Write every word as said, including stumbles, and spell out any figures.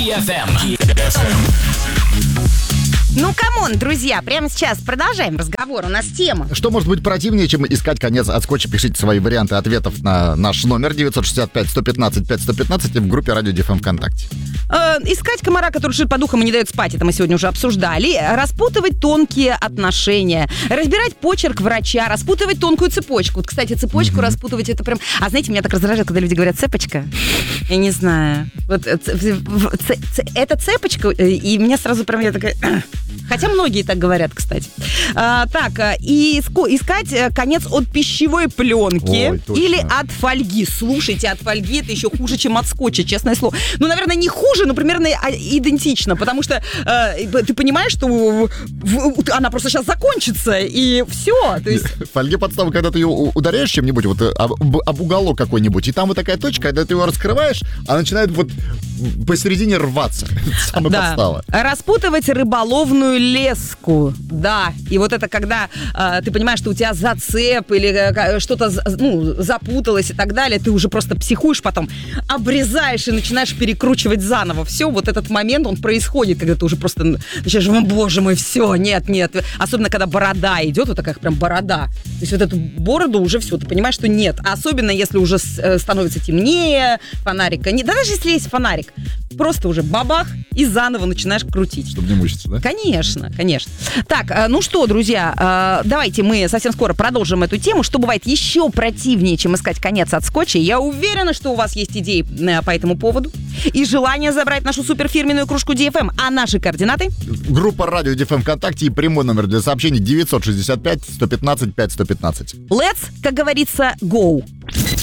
эф эм. Ну, камон, друзья, прямо сейчас продолжаем разговор. У нас тема. Что может быть противнее, чем искать конец от скотча? Пишите свои варианты ответов на наш номер девять шесть пять сто пятнадцать пять сто пятнадцать и в группе Радио ди эф эм ВКонтакте. Э, искать комара, который шит по духам и не дает спать, это мы сегодня уже обсуждали. Распутывать тонкие отношения. Разбирать почерк врача. Распутывать тонкую цепочку. Вот, кстати, цепочку mm-hmm. распутывать это прям... А знаете, меня так раздражает, когда люди говорят «цепочка». Я не знаю. Вот ц- ц- ц- это цепочка, и меня сразу прям я такая... Хотя многие так говорят, кстати. А, так, и искать конец от пищевой пленки. Ой, или от фольги. Слушайте, от фольги это еще хуже, чем от скотча, честное слово. Ну, наверное, не хуже, но примерно идентично, потому что э, ты понимаешь, что в, в, она просто сейчас закончится, и все. То есть... Фольги подстава, когда ты ее ударяешь чем-нибудь, вот об, об уголок какой-нибудь, и там вот такая точка, когда ты ее раскрываешь, она начинает вот посередине рваться. Самая да. подстава. Распутывать рыболовную леску. Да. И вот это когда э, ты понимаешь, что у тебя зацеп или э, что-то ну, запуталось и так далее, ты уже просто психуешь, потом обрезаешь и начинаешь перекручивать заново. Все, вот этот момент, он происходит, когда ты уже просто начинаешь, о, боже мой, все, нет, нет. Особенно, когда борода идет, вот такая прям борода. То есть вот эту бороду уже все, ты понимаешь, что нет. Особенно, если уже с, становится темнее, фонарика нет. Да даже если есть фонарик, просто уже бабах и заново начинаешь крутить. Чтобы не мучиться, да? Конечно, конечно. Так, ну что, друзья, давайте мы совсем скоро продолжим эту тему. Что бывает еще противнее, чем искать конец от скотча? Я уверена, что у вас есть идеи по этому поводу и желание забрать нашу суперфирменную кружку ди эф эм. А наши координаты? Группа Радио ди эф эм ВКонтакте и прямой номер для сообщений девять шесть пять сто пятнадцать пять сто пятнадцать. Let's, как говорится, go!